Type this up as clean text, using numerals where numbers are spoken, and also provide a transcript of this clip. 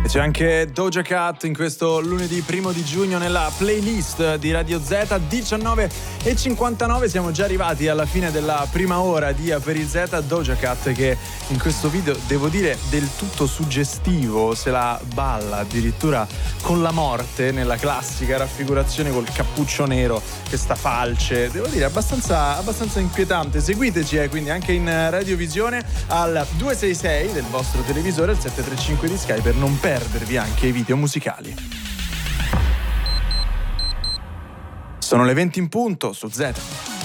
c'è anche Doja Cat in questo lunedì 1 di giugno nella playlist di Radio Z. 19:59, siamo già arrivati alla fine della prima ora di Aperi Z. Doja Cat che in questo video, devo dire, del tutto suggestivo, se la balla addirittura con la morte nella classica raffigurazione col cappuccio nero, questa falce, devo dire abbastanza inquietante. Seguiteci quindi anche in radiovisione al 266 del vostro televisore, al 735 di Sky, per non perdervi anche i video musicali. Sono le 20 in punto su Z.